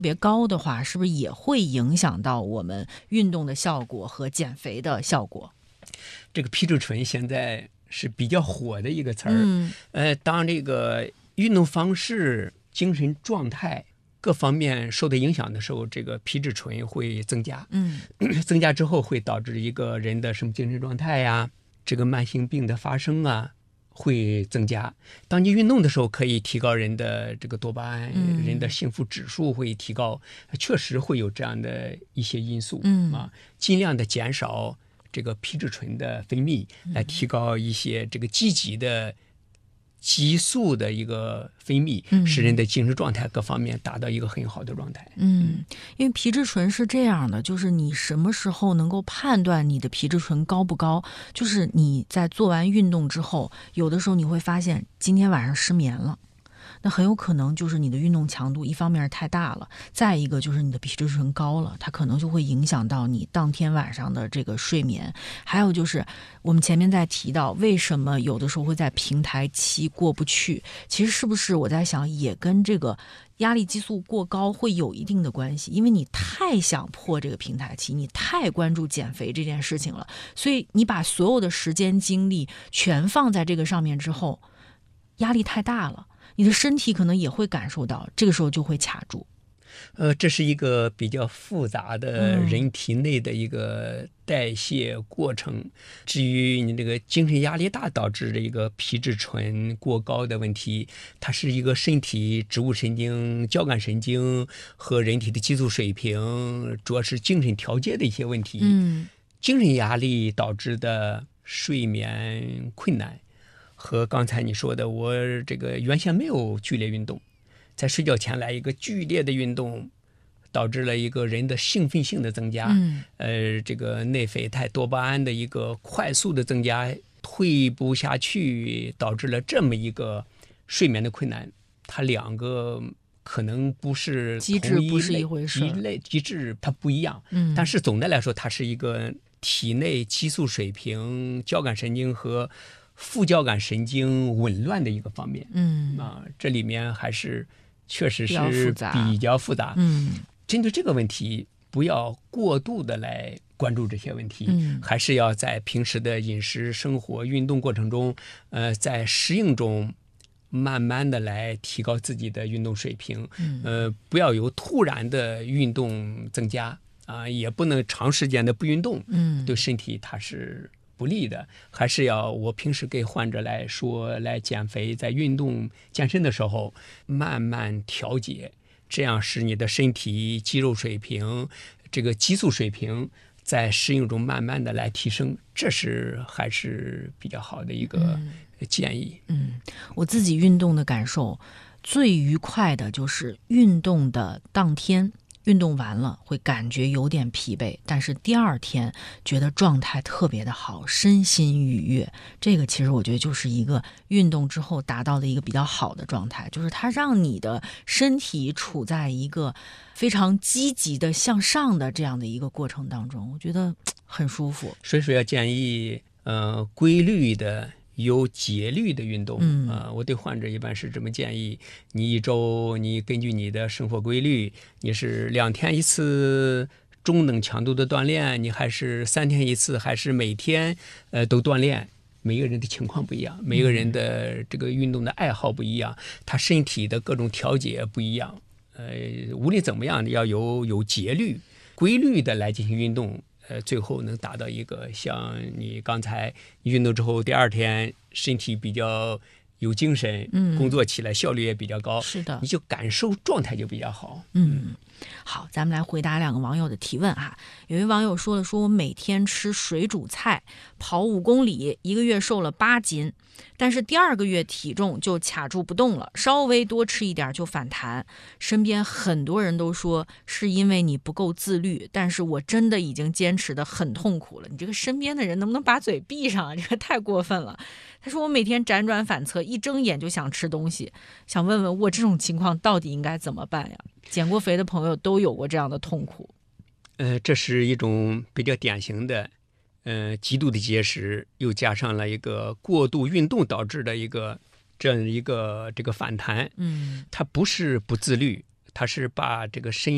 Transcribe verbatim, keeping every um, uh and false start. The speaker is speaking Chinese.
别高的话，是不是也会影响到我们运动的效果和减肥的效果？ 这个皮质醇现在是比较火的一个词儿。 嗯， 呃，当这个运动方式、精神状态各方面受到影响的时候，这个皮质醇会增加。 嗯， 增加之后会导致一个人的什么精神状态呀，这个慢性病的发生啊，会增加。当你运动的时候，可以提高人的这个多巴胺， 嗯、 人的幸福指数会提高，确实会有这样的一些因素。 嗯啊，尽量的减少这个皮质醇的分泌，来提高一些这个积极的激素的一个分泌， 嗯使人的精神状态各方面达到一个很好的状态。 嗯，因为皮质醇是这样的，就是你什么时候能够判断你的皮质醇高不高，就是你在做完运动之后，有的时候你会发现今天晚上失眠了，那很有可能就是你的运动强度一方面太大了，再一个就是你的皮质醇高了，它可能就会影响到你当天晚上的这个睡眠。还有就是我们前面在提到为什么有的时候会在平台期过不去，其实是不是我在想也跟这个压力激素过高会有一定的关系，因为你太想破这个平台期，你太关注减肥这件事情了，所以你把所有的时间精力全放在这个上面之后，压力太大了，你的身体可能也会感受到，这个时候就会卡住。 呃，这是一个比较复杂的人体内的一个代谢过程。嗯、至于你这个精神压力大导致的一个皮质醇过高的问题，它是一个身体植物神经、交感神经和人体的激素水平，主要是精神调节的一些问题。 嗯， 精神压力导致的睡眠困难，和刚才你说的，我这个原先没有剧烈运动，在睡觉前来一个剧烈的运动，导致了一个人的兴奋性的增加， 嗯、 呃，这个内啡肽、多巴胺的一个快速的增加，退不下去，导致了这么一个睡眠的困难。它两个可能不是机制不是一回事， 一类机制它不一样， 嗯， 但是总的来说，它是一个体内激素水平、交感神经和副交感神经紊乱的一个方面。 嗯啊，这里面还是确实是比较复杂。 嗯， 针对这个问题，不要过度的来关注这些问题， 嗯， 还是要在平时的饮食、生活、运动过程中，呃，在适应中慢慢的来提高自己的运动水平。 嗯、 呃，不要有突然的运动增加啊、呃，也不能长时间的不运动， 嗯， 对身体它是不利的。还是要我平时给患者来说，来减肥，在运动健身的时候慢慢调节，这样使你的身体肌肉水平、这个激素水平在适应中慢慢的来提升，这是还是比较好的一个建议。 嗯，嗯，我自己运动的感受最愉快的就是运动的当天，运动完了会感觉有点疲惫，但是第二天觉得状态特别的好，身心愉悦。这个其实我觉得就是一个运动之后达到的一个比较好的状态，就是它让你的身体处在一个非常积极的向上的这样的一个过程当中，我觉得很舒服。 所以说要建议呃规律的有节律的运动。 嗯、 呃，我对患者一般是这么建议：你一周你根据你的生活规律，你是两天一次中等强度的锻炼，你还是三天一次，还是每天呃都锻炼？每个人的情况不一样，每个人的这个运动的爱好不一样，他身体的各种调节不一样。呃，无论怎么样，要有有节律、规律的来进行运动。呃，最后能达到一个像你刚才运动之后第二天身体比较有精神， 嗯， 工作起来效率也比较高， 是的， 你就感受状态就比较好。 嗯，好，咱们来回答两个网友的提问哈。有一网友说了，说我每天吃水煮菜，跑五公里，一个月瘦了八斤，但是第二个月体重就卡住不动了，稍微多吃一点就反弹。身边很多人都说是因为你不够自律，但是我真的已经坚持得很痛苦了。你这个身边的人能不能把嘴闭上啊？这个太过分了。他说我每天辗转反侧，一睁眼就想吃东西，想问问我这种情况到底应该怎么办呀？减过肥的朋友都有过这样的痛苦。 呃，这是一种比较典型的呃极度的节食，又加上了一个过度运动导致的一个这样一个这个反弹。 嗯， 它不是不自律，它是把这个身